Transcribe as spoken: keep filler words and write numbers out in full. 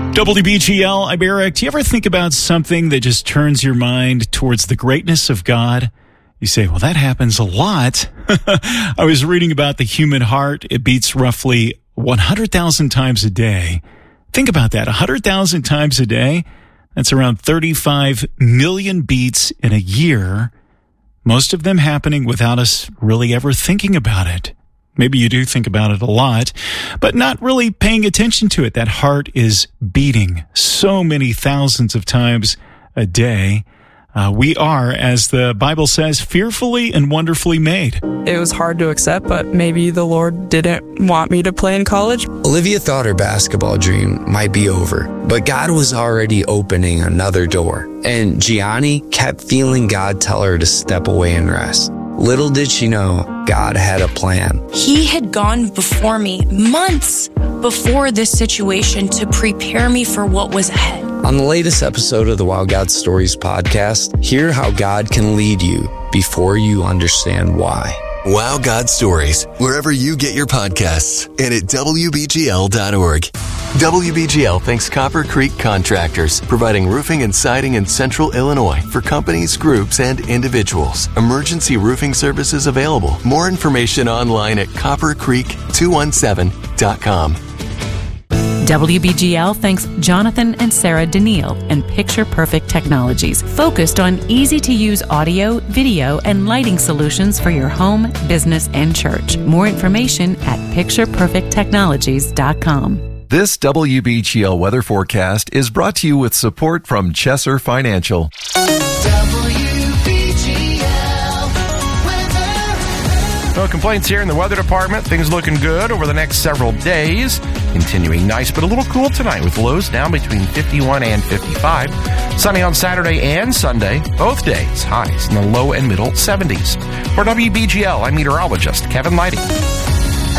W B G L, I'm Eric. Do you ever think about something that just turns your mind towards the greatness of God? You say, well, that happens a lot. I was reading about the human heart. It beats roughly one hundred thousand times a day. Think about that, one hundred thousand times a day. That's around thirty-five million beats in a year. Most of them happening without us really ever thinking about it. Maybe you do think about it a lot, but not really paying attention to it. That heart is beating so many thousands of times a day. Uh, we are, as the Bible says, fearfully and wonderfully made. It was hard to accept, but maybe the Lord didn't want me to play in college. Olivia thought her basketball dream might be over, but God was already opening another door. And Gianni kept feeling God tell her to step away and rest. Little did she know, God had a plan. He had gone before me months before this situation to prepare me for what was ahead. On the latest episode of the Wow God Stories podcast, hear how God can lead you before you understand why. Wow God Stories, wherever you get your podcasts, and at W B G L dot org. W B G L thanks Copper Creek Contractors, providing roofing and siding in Central Illinois for companies, groups, and individuals. Emergency roofing services available. More information online at copper creek two one seven dot com. W B G L thanks Jonathan and Sarah Daniil and Picture Perfect Technologies, focused on easy-to-use audio, video, and lighting solutions for your home, business, and church. More information at picture perfect technologies dot com. This W B G L weather forecast is brought to you with support from Chesser Financial. No complaints here in the weather department. Things looking good over the next several days. Continuing nice, but a little cool tonight with lows down between fifty-one and fifty-five. Sunny on Saturday and Sunday, both days. Highs in the low and middle seventies. For W B G L, I'm meteorologist Kevin Lighty.